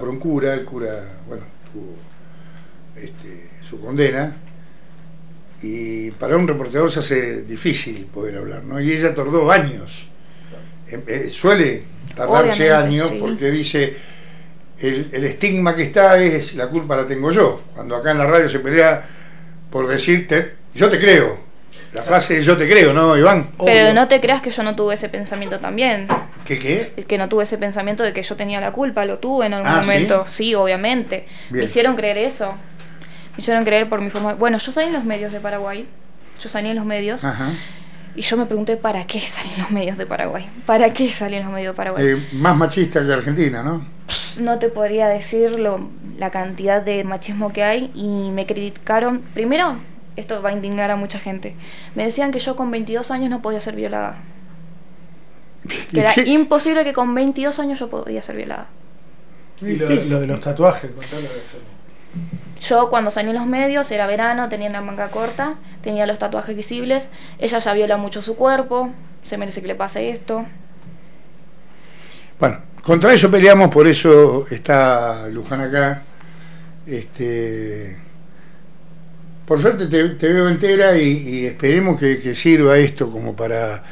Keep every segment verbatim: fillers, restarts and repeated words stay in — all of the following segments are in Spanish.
un cura, el cura, bueno, tuvo este, su condena, y para un reporteador se hace difícil poder hablar, ¿no? Y ella tardó años, eh, eh, suele tardarse Obviamente, años, sí. porque dice, el, el estigma que está es, la culpa la tengo yo, cuando acá en la radio se pelea por decirte, yo te creo. La frase es yo te creo, ¿no, Iván? Pero Obvio. no te creas que yo no tuve ese pensamiento también. ¿Qué qué? Que no tuve ese pensamiento de que yo tenía la culpa, lo tuve en algún Ah, momento. ¿sí? sí, obviamente. Bien. Me hicieron creer eso. Me hicieron creer por mi forma. Bueno, yo salí en los medios de Paraguay. Yo salí en los medios. Ajá. Y yo me pregunté, ¿para qué salí en los medios de Paraguay? ¿Para qué salí en los medios de Paraguay? Eh, más machista que Argentina, ¿no? No te podría decir lo, la cantidad de machismo que hay. Y me criticaron. Primero, esto va a indignar a mucha gente. Me decían que yo con veintidós años no podía ser violada. Que era qué? imposible que con veintidós años yo podía ser violada. Y lo, lo de los tatuajes, contalo de eso. Yo cuando salí en los medios, era verano, tenía una manga corta, tenía los tatuajes visibles. Ella ya viola mucho su cuerpo, se merece que le pase esto. Bueno, contra eso peleamos, por eso está Luján acá. Este, por suerte te, te veo entera y, y esperemos que, que sirva esto como para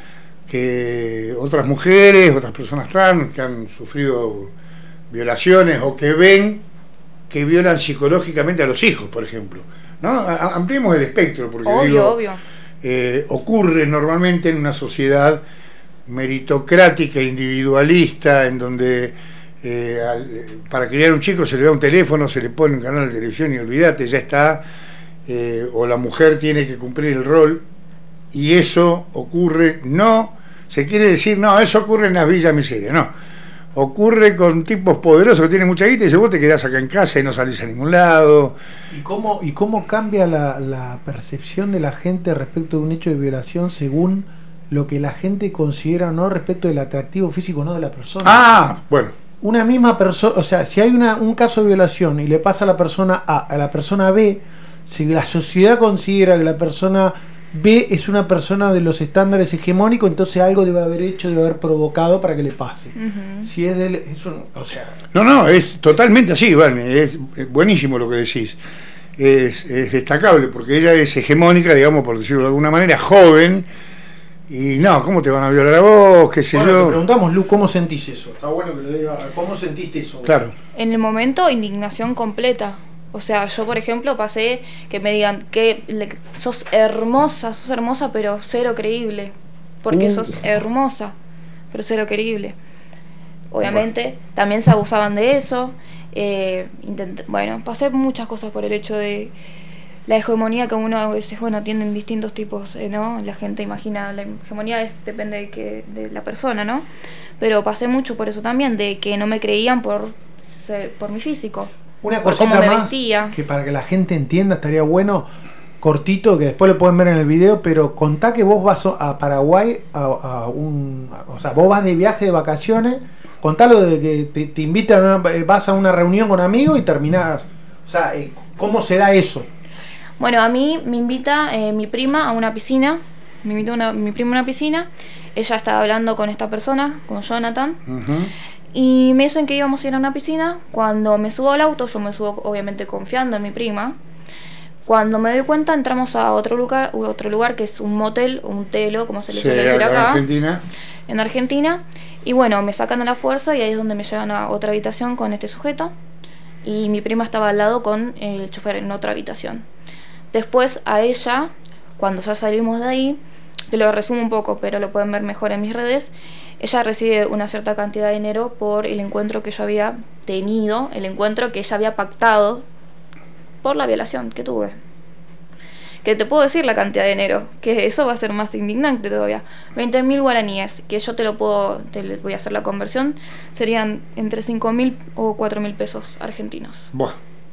que otras mujeres, otras personas trans que han sufrido violaciones o que ven que violan psicológicamente a los hijos, por ejemplo, ¿no? A, ampliemos el espectro, porque Obvio, digo, obvio. Eh, ocurre normalmente en una sociedad meritocrática, individualista, en donde eh, al, para criar un chico se le da un teléfono, se le pone un canal de televisión y olvídate, ya está, eh, o la mujer tiene que cumplir el rol, y eso ocurre, no, se quiere decir, no, eso ocurre en las villas miserias, no. Ocurre con tipos poderosos que tienen mucha guita y dice, vos te quedás acá en casa y no salís a ningún lado. ¿Y cómo, y cómo cambia la, la percepción de la gente respecto de un hecho de violación según lo que la gente considera o no respecto del atractivo físico o no de la persona? Ah, bueno. Una misma persona, o sea, si hay una, un caso de violación y le pasa a la persona A a la persona B, si la sociedad considera que la persona B es una persona de los estándares hegemónicos, entonces algo debe haber hecho, debe haber provocado para que le pase. Uh-huh. Si es del, es un, o sea, No, no, es totalmente así, Iván, es buenísimo lo que decís. Es, es destacable porque ella es hegemónica, digamos, por decirlo de alguna manera, joven, y no, ¿cómo te van a violar a vos? ¿Qué sé bueno, yo? te preguntamos, Lu, ¿cómo sentís eso? Está bueno que lo diga, ¿cómo sentiste eso? Claro. En el momento, indignación completa. O sea, yo por ejemplo pasé que me digan que le, sos hermosa, sos hermosa pero cero creíble. Porque Uh. sos hermosa, pero cero creíble. Obviamente, bueno. También se abusaban de eso. Eh, intenté, bueno, pasé muchas cosas por el hecho de la hegemonía que uno a veces, bueno, tienen distintos tipos, eh, ¿no? La gente imagina, la hegemonía es, depende de, que, de la persona, ¿no? Pero pasé mucho por eso también, de que no me creían por, por mi físico. Una por cosita cómo me más vestía. Que para que la gente entienda estaría bueno, cortito, que después lo pueden ver en el video, pero contá que vos vas a Paraguay a, a un, a, o sea, vos vas de viaje de vacaciones, contalo de que te, te invitan, a una, vas a una reunión con amigos y terminás, o sea, ¿cómo se da eso? Bueno, a mí me invita eh, mi prima a una piscina, me invitó una, mi prima a una piscina, ella estaba hablando con esta persona, con Jonathan. Uh-huh. Y me dicen que íbamos a ir a una piscina. Cuando me subo al auto, yo me subo obviamente confiando en mi prima. Cuando me doy cuenta, entramos a otro lugar, otro lugar que es un motel, un telo, como se le Sí, suele decir acá, en Argentina. En Argentina. Y bueno, me sacan a la fuerza y ahí es donde me llevan a otra habitación con este sujeto. Y mi prima estaba al lado con el chofer en otra habitación. Después a ella, cuando ya salimos de ahí, te lo resumo un poco, pero lo pueden ver mejor en mis redes. Ella recibe una cierta cantidad de dinero por el encuentro que yo había tenido, el encuentro que ella había pactado por la violación que tuve. Que te puedo decir la cantidad de dinero, que eso va a ser más indignante todavía. veinte mil guaraníes, que yo te lo puedo, te voy a hacer la conversión, serían entre cinco mil o cuatro mil pesos argentinos. Buah.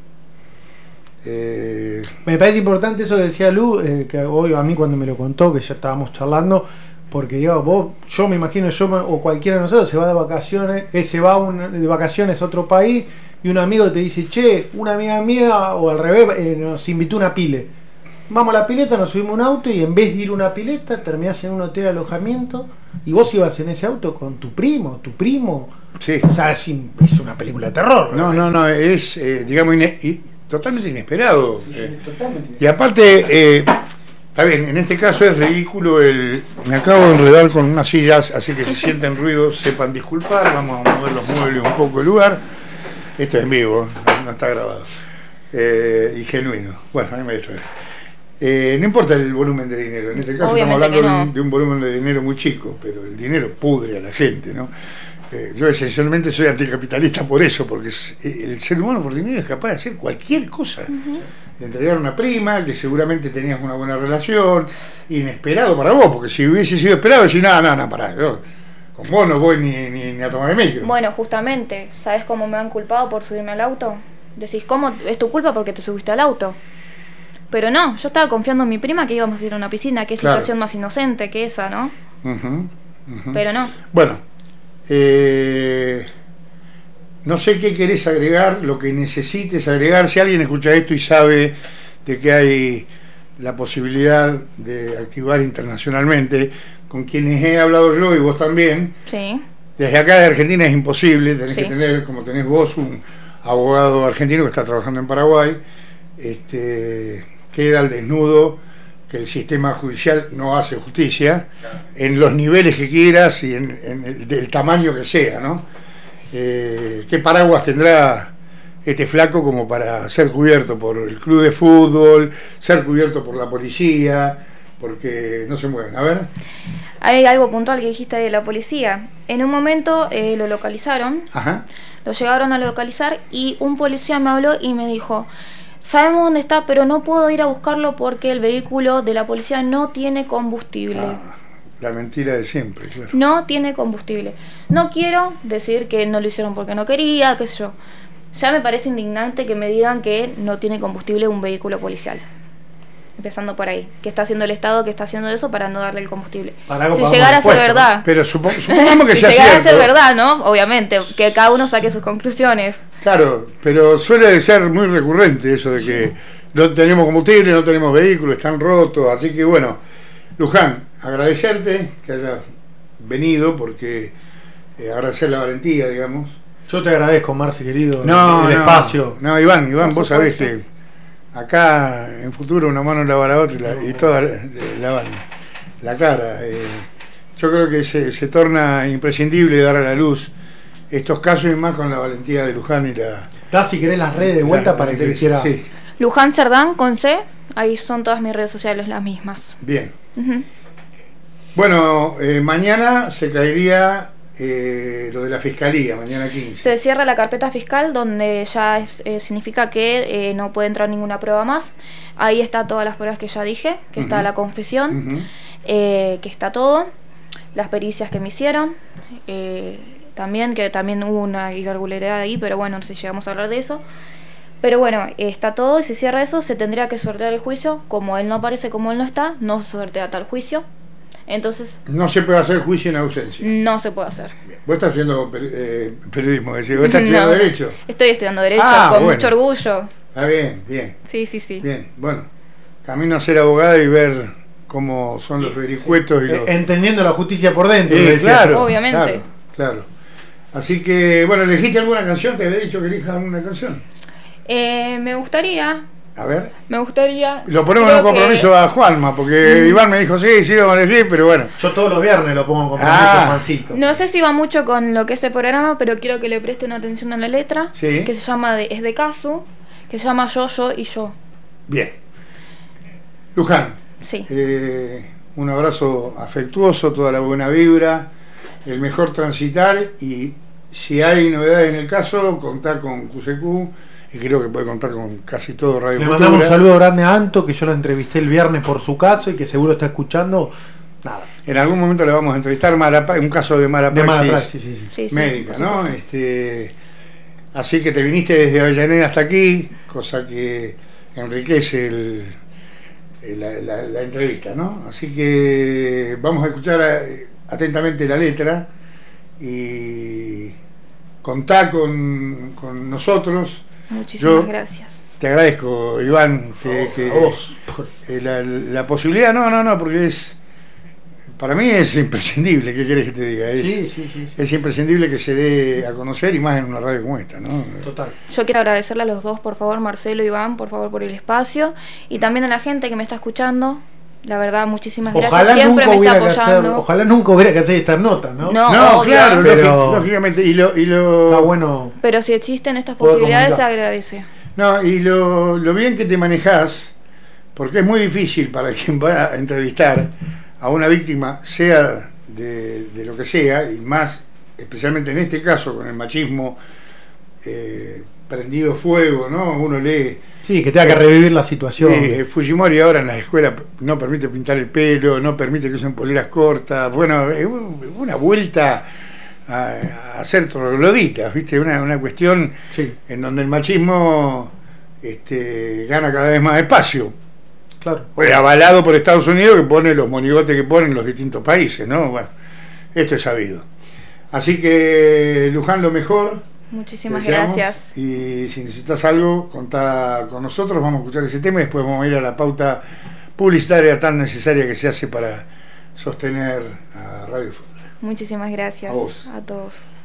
Eh... Me parece importante eso que decía Lu, eh, que hoy a mí cuando me lo contó, que ya estábamos charlando, porque digo, vos, yo me imagino, yo o cualquiera de nosotros se va de vacaciones, eh, se va un, de vacaciones a otro país y un amigo te dice, che, una amiga mía, o al revés, eh, nos invitó a una pile. Vamos a la pileta, nos subimos a un auto y en vez de ir a una pileta, terminás en un hotel de alojamiento y vos ibas en ese auto con tu primo, tu primo. Sí. O sea, es, in- es una película de terror. No, no, no, es, eh, digamos, ine- y- totalmente inesperado. Es Eh, totalmente. y aparte, eh, está bien, en este caso es ridículo el... Me acabo de enredar con unas sillas, así que si sienten ruido, sepan disculpar, vamos a mover los muebles un poco el lugar. Esto es en vivo, no está grabado. Eh, y genuino. Bueno, a mí me distrae. Eh, no importa el volumen de dinero, en este caso Obviamente estamos hablando que no. de, un, de un volumen de dinero muy chico, pero el dinero pudre a la gente, ¿no? Eh, yo esencialmente soy anticapitalista por eso, porque es- el ser humano por dinero es capaz de hacer cualquier cosa. Ujú. De entregar una prima, que seguramente tenías una buena relación, inesperado para vos, porque si hubiese sido esperado, decís, no, no, no, pará, yo con vos no voy ni, ni, ni a tomar el micro. Bueno, justamente, ¿sabes cómo me han culpado por subirme al auto? Decís, ¿cómo es tu culpa porque te subiste al auto? Pero no, yo estaba confiando en mi prima que íbamos a ir a una piscina, qué Claro. situación más inocente que esa, ¿no? Ujú, ujú. Pero no. Bueno, eh, no sé qué querés agregar, lo que necesites agregar. Si alguien escucha esto y sabe de que hay la posibilidad de activar internacionalmente, con quienes he hablado yo y vos también, Sí. desde acá de Argentina es imposible, tenés Sí. que tener, como tenés vos, un abogado argentino que está trabajando en Paraguay, este, queda al desnudo que el sistema judicial no hace justicia en los niveles que quieras y en, en el del tamaño que sea, ¿no? Eh, ¿Qué paraguas tendrá este flaco como para ser cubierto por el club de fútbol, ser cubierto por la policía? Porque no se mueven. A ver. Hay algo puntual que dijiste de la policía. En un momento eh, lo localizaron, Ajá. lo llegaron a localizar y un policía me habló y me dijo, sabemos dónde está, pero no puedo ir a buscarlo porque el vehículo de la policía no tiene combustible. Ah, la mentira de siempre, claro. No tiene combustible. No quiero decir que no lo hicieron porque no quería, qué sé yo. Ya me parece indignante que me digan que no tiene combustible un vehículo policial. Empezando por ahí. ¿Qué está haciendo el Estado que está haciendo eso para no darle el combustible? Para algo Si pagamos llegara a ser impuestos, verdad. Pero supo- supongamos que Si sea llegara cierto. a ser verdad, ¿no? Obviamente, que cada uno saque sus conclusiones. Claro, pero suele ser muy recurrente eso de que no tenemos combustible, no tenemos vehículos, están rotos. Así que bueno, Luján, agradecerte que hayas venido, porque eh, agradecer la valentía, digamos. Yo te agradezco, Marce, querido, No, el no, espacio. No, Iván, Iván, Por vos sabés supuesto. que acá en futuro una mano lava la otra y, la, y toda la, la, la cara. Eh, yo creo que se, se torna imprescindible dar a la luz estos casos, y más con la valentía de Luján y la... Da si querés las redes de vuelta la- para la que interés. quiera. Sí, Luján Cerdán con C, ahí son todas mis redes sociales las mismas. bien. Ujú. Bueno, eh, mañana se caería eh, lo de la fiscalía, mañana quince. Se cierra la carpeta fiscal donde ya es- eh, significa que eh, no puede entrar ninguna prueba más. Ahí está todas las pruebas que ya dije, que está Ujú. la confesión, Ujú. eh, que está todo, las pericias que me hicieron, eh, también, que también hubo una irregularidad ahí, pero bueno, no sé si llegamos a hablar de eso. Pero bueno, eh, está todo y si cierra eso, se tendría que sortear el juicio. Como él no aparece, como él no está, no se sortea tal juicio. Entonces, No se puede hacer juicio en ausencia. no se puede hacer. Bien. Vos estás haciendo peri- eh, periodismo, es decir, vos estás estudiando No, Derecho. Estoy estudiando Derecho Ah, con bueno. mucho orgullo. Está bien, bien. Sí, sí, sí. Bien, bueno, camino a ser abogado y ver cómo son los vericuetos y Eh, los... entendiendo la justicia por dentro. Sí, me decía. claro, Obviamente. Claro, claro. Así que, bueno, ¿elegiste alguna canción? Te había dicho que elijas alguna canción. Eh, me gustaría, A ver. me gustaría... Lo ponemos en creo un compromiso que- a Juanma, porque Iván me dijo, sí, sí, vamos a elegir, pero bueno. Yo todos los viernes lo pongo en compromiso Ah. con Juancito. No sé si va mucho con lo que es el programa, pero quiero que le presten atención a la letra, Sí. que se llama, de, es de Casu, que se llama Yo, Yo y Yo. Bien. Luján, Sí. eh, un abrazo afectuoso, toda la buena vibra, el mejor transitar, y si hay novedades en el caso, contá con Q C Q, y creo que puede contar con casi todo Radio Le Futura. mandamos un saludo grande a Anto, que yo lo entrevisté el viernes por su caso y que seguro está escuchando. Nada. En algún momento le vamos a entrevistar mala pra- un caso de mala De mala praxis praxis, sí, sí. Sí, sí, médica, por ¿no? supuesto. Este, así que te viniste desde Avellaneda hasta aquí, cosa que enriquece el, el- la, la- la entrevista, ¿no? Así que vamos a escuchar eh, atentamente la letra y contá con, con nosotros. Muchísimas Yo- gracias. Te agradezco, Iván, que, A que vos. eh, la, la posibilidad, no, no, no, porque es para mí es imprescindible, ¿qué querés que te diga? Es, Sí, sí, sí, sí. es imprescindible que se dé a conocer, y más en una radio como esta, ¿no? Total. Yo quiero agradecerle a los dos, por favor, Marcelo y Iván, por favor, por el espacio, y también a la gente que me está escuchando. La verdad, muchísimas gracias. Ojalá Siempre nunca, me está hubiera que hacer, apoyando. ojalá nunca hubiera que hacer estas notas, ¿no? No. No, obvio. claro, Pero- lógic- lógicamente. Y lo, y lo, Está bueno. Pero si existen estas Poder posibilidades, se comunicar. agradece. No, y lo, lo bien que te manejás, porque es muy difícil para quien va a entrevistar a una víctima, sea de, de lo que sea, y más especialmente en este caso con el machismo eh, prendido fuego, ¿no? Uno lee Sí, que tenga que revivir la situación. eh, Fujimori ahora en las escuelas no permite pintar el pelo, no permite que usen poleras cortas, bueno, es un- una vuelta a, a hacer trogloditas, ¿viste? Una, una cuestión Sí, en donde el machismo este, gana cada vez más espacio. claro. Pues avalado por Estados Unidos, que pone los monigotes que ponen los distintos países, ¿no? Bueno, esto es sabido. Así que, Luján, lo mejor. Muchísimas deseamos, gracias. Y si necesitas algo, contá con nosotros, vamos a escuchar ese tema y después vamos a ir a la pauta publicitaria tan necesaria que se hace para sostener a Radio Fútbol. Muchísimas gracias A vos. a todos.